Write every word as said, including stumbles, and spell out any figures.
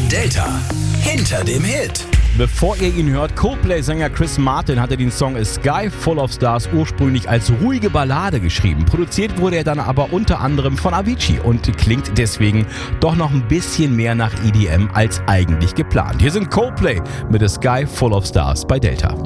Delta hinter dem Hit. Bevor ihr ihn hört, Coldplay-Sänger Chris Martin hatte den Song A Sky Full of Stars ursprünglich als ruhige Ballade geschrieben. Produziert wurde er dann aber unter anderem von Avicii und klingt deswegen doch noch ein bisschen mehr nach E D M als eigentlich geplant. Hier sind Coldplay mit A Sky Full of Stars bei Delta.